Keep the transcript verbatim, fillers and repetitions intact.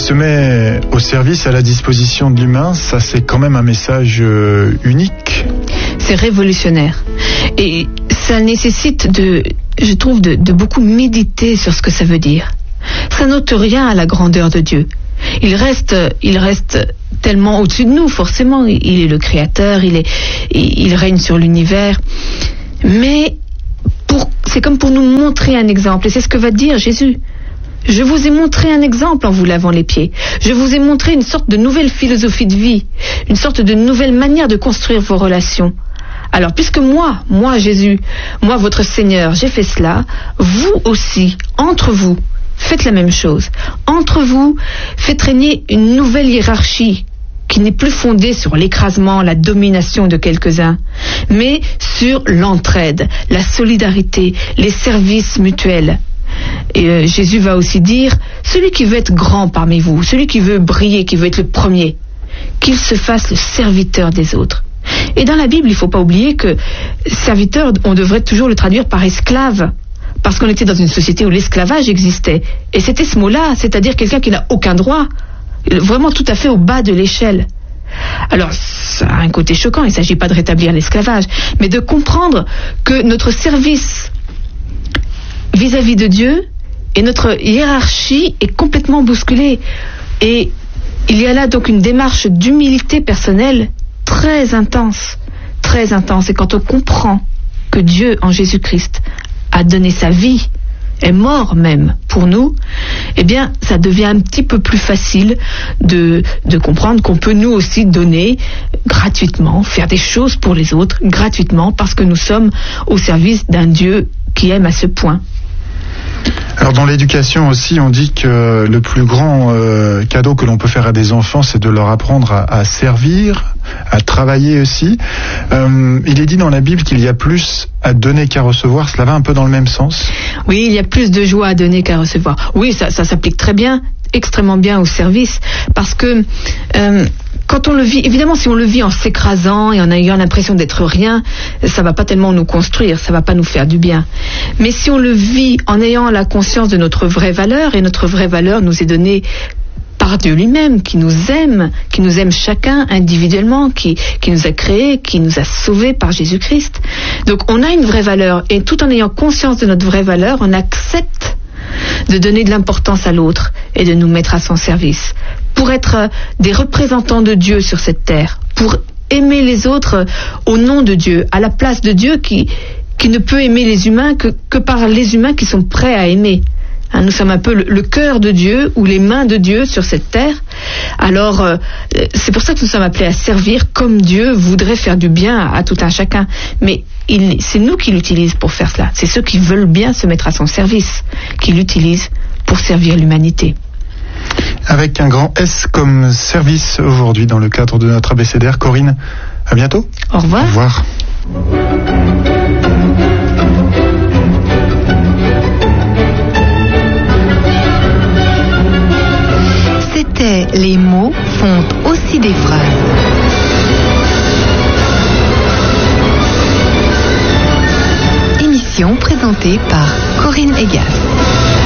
se met au service, à la disposition de l'humain, ça c'est quand même un message euh, unique. C'est révolutionnaire. Et ça nécessite de, je trouve, de, de beaucoup méditer sur ce que ça veut dire. Ça n'ôte rien à la grandeur de Dieu. Il reste, il reste tellement au-dessus de nous, forcément. Il est le Créateur, il, est, il règne sur l'univers. Mais pour, c'est comme pour nous montrer un exemple. Et c'est ce que va dire Jésus. Je vous ai montré un exemple en vous lavant les pieds. Je vous ai montré une sorte de nouvelle philosophie de vie, une sorte de nouvelle manière de construire vos relations. Alors, puisque moi, moi Jésus, moi votre Seigneur, j'ai fait cela, vous aussi, entre vous, faites la même chose. Entre vous, faites régner une nouvelle hiérarchie qui n'est plus fondée sur l'écrasement, la domination de quelques-uns, mais sur l'entraide, la solidarité, les services mutuels. Et euh, Jésus va aussi dire, celui qui veut être grand parmi vous, celui qui veut briller, qui veut être le premier, qu'il se fasse le serviteur des autres. Et dans la Bible, il ne faut pas oublier que serviteur, on devrait toujours le traduire par esclave, parce qu'on était dans une société où l'esclavage existait. Et c'était ce mot-là, c'est-à-dire quelqu'un qui n'a aucun droit, vraiment tout à fait au bas de l'échelle. Alors, ça a un côté choquant, il ne s'agit pas de rétablir l'esclavage, mais de comprendre que notre service vis-à-vis de Dieu et notre hiérarchie est complètement bousculée. Et il y a là donc une démarche d'humilité personnelle très intense, très intense. Et quand on comprend que Dieu, en Jésus-Christ, a donné sa vie, est mort même pour nous, eh bien, ça devient un petit peu plus facile de, de comprendre qu'on peut nous aussi donner gratuitement, faire des choses pour les autres gratuitement, parce que nous sommes au service d'un Dieu qui aime à ce point. Alors dans l'éducation aussi, on dit que le plus grand euh, cadeau que l'on peut faire à des enfants, c'est de leur apprendre à, à servir, à travailler aussi. Euh, il est dit dans la Bible qu'il y a plus à donner qu'à recevoir. Cela va un peu dans le même sens? Oui, il y a plus de joie à donner qu'à recevoir. Oui, ça, ça s'applique très bien, extrêmement bien au service, parce que euh, quand on le vit, évidemment, si on le vit en s'écrasant et en ayant l'impression d'être rien, ça va pas tellement nous construire, ça va pas nous faire du bien. Mais si on le vit en ayant la conscience de notre vraie valeur, et notre vraie valeur nous est donnée par Dieu lui-même, qui nous aime, qui nous aime chacun individuellement, qui, qui nous a créés, qui nous a sauvés par Jésus-Christ. Donc on a une vraie valeur, et tout en ayant conscience de notre vraie valeur, on accepte de donner de l'importance à l'autre et de nous mettre à son service, pour être des représentants de Dieu sur cette terre, pour aimer les autres au nom de Dieu, à la place de Dieu qui, qui ne peut aimer les humains que, que par les humains qui sont prêts à aimer. Hein, nous sommes un peu le, le cœur de Dieu ou les mains de Dieu sur cette terre. Alors, euh, c'est pour ça que nous sommes appelés à servir comme Dieu voudrait faire du bien à, à tout un chacun. Mais il, c'est nous qui l'utilisons pour faire cela. C'est ceux qui veulent bien se mettre à son service qui l'utilisent pour servir l'humanité. Avec un grand S comme service aujourd'hui dans le cadre de notre abécédaire. Corinne, à bientôt. Au revoir. Au revoir. C'était Les mots font aussi des phrases. Émission présentée par Corinne Egas.